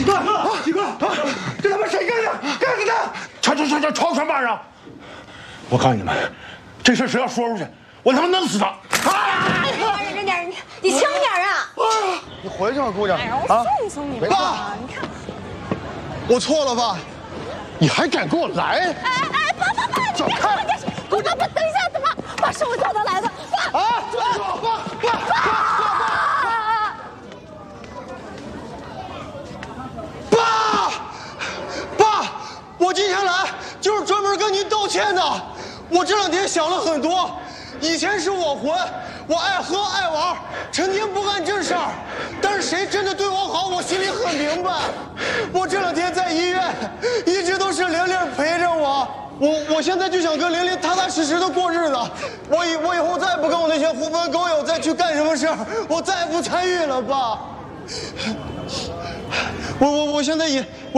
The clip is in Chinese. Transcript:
几哥，这他妈谁干的？干死他！ 吵什么玩意儿？我告诉你们，这事谁要说出去，我他妈弄死他！ 忍着点，你轻点啊！ 你回去吧，姑娘。 哎呀，我送你们吧。你看， 我错了吧？你还敢给我来？ 哎，爸， 走开！ 爸，等一下，爸，是我叫他来的。爸， 爸，我今天来就是专门跟您道歉的。我这两天想了很多，以前是我混，我爱喝爱玩，成天不干正事儿。但是谁真的对我好，我心里很明白。我这两天在医院，一直都是玲玲陪着我。我现在就想跟玲玲踏踏实实的过日子。我以后再也不跟我那些狐朋狗友再去干什么事儿，我再也不参与了，爸。我现在也。